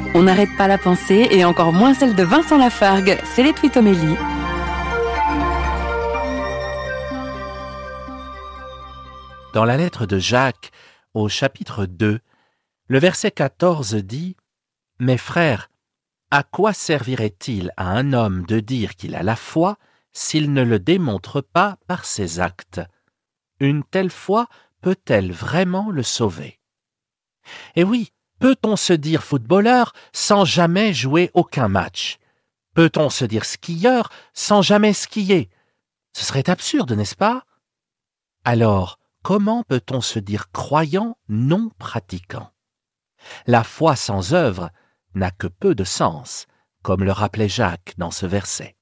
On n'arrête pas la pensée et encore moins celle de Vincent Lafargue. C'est les Twitomélie. Dans la lettre de Jacques, au chapitre 2, le verset 14 dit « Mes frères, à quoi servirait-il à un homme de dire qu'il a la foi s'il ne le démontre pas par ses actes? Une telle foi peut-elle vraiment le sauver ?» Et oui, peut-on se dire footballeur sans jamais jouer aucun match? Peut-on se dire skieur sans jamais skier? Ce serait absurde, n'est-ce pas? Alors, comment peut-on se dire croyant non pratiquant? La foi sans œuvre n'a que peu de sens, comme le rappelait Jacques dans ce verset.